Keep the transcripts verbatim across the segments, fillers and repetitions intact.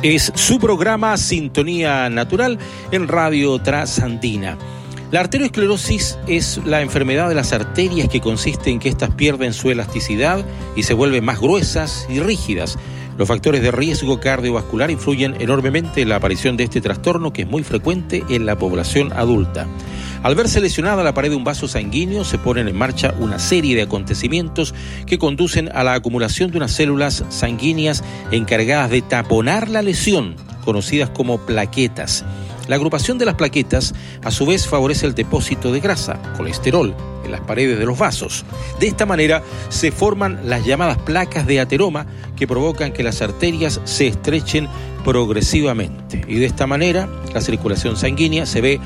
Es su programa Sintonía Natural en Radio Trasandina. La arteriosclerosis es la enfermedad de las arterias que consiste en que éstas pierden su elasticidad y se vuelven más gruesas y rígidas. Los factores de riesgo cardiovascular influyen enormemente en la aparición de este trastorno, que es muy frecuente en la población adulta. Al verse lesionada la pared de un vaso sanguíneo, se ponen en marcha una serie de acontecimientos que conducen a la acumulación de unas células sanguíneas encargadas de taponar la lesión, conocidas como plaquetas. La agrupación de las plaquetas, a su vez, favorece el depósito de grasa, colesterol, en las paredes de los vasos. De esta manera se forman las llamadas placas de ateroma, que provocan que las arterias se estrechen progresivamente. Y de esta manera la circulación sanguínea se ve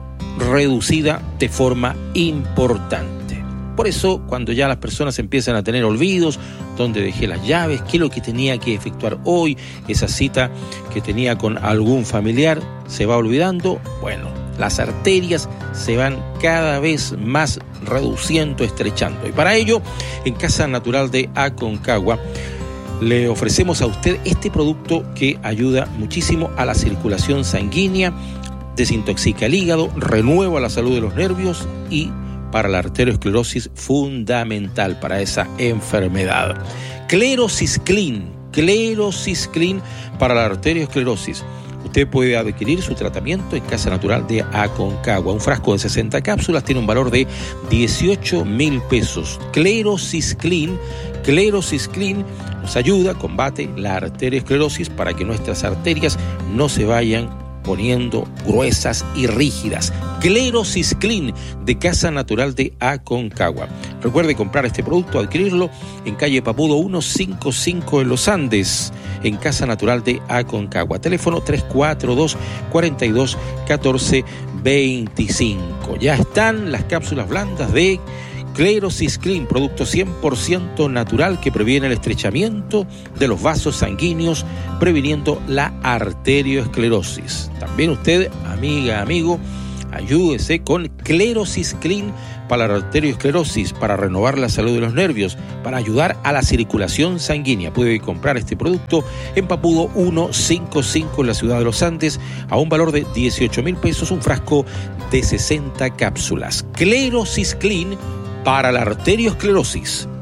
reducida de forma importante. Por eso, cuando ya las personas empiezan a tener olvidos, dónde dejé las llaves, qué es lo que tenía que efectuar hoy, esa cita que tenía con algún familiar, se va olvidando, bueno, las arterias se van cada vez más reduciendo, estrechando. Y para ello, en Casa Natural de Aconcagua, le ofrecemos a usted este producto que ayuda muchísimo a la circulación sanguínea, desintoxica el hígado, renueva la salud de los nervios y para la arteriosclerosis fundamental para esa enfermedad. Clerocisclin, Clerocisclin para la arteriosclerosis. Usted puede adquirir su tratamiento en Casa Natural de Aconcagua. Un frasco de sesenta cápsulas tiene un valor de dieciocho mil pesos. Clerocisclin, Clerocisclin nos ayuda, combate la arteriosclerosis para que nuestras arterias no se vayan poniendo gruesas y rígidas. Clerocisclin de Casa Natural de Aconcagua. Recuerde comprar este producto, adquirirlo en calle Papudo ciento cincuenta y cinco en Los Andes, en Casa Natural de Aconcagua. Teléfono tres cuatro dos, cuatro dos, uno cuatro dos cinco. Ya están las cápsulas blandas de Clerocisclin, producto cien por ciento natural que previene el estrechamiento de los vasos sanguíneos, previniendo la arteriosclerosis. También usted, amiga, amigo, ayúdese con Clerocisclin para la arteriosclerosis, para renovar la salud de los nervios, para ayudar a la circulación sanguínea. Puede comprar este producto en Papudo ciento cincuenta y cinco en la ciudad de Los Andes a un valor de dieciocho mil pesos, un frasco de sesenta cápsulas. Clerocisclin para la arteriosclerosis.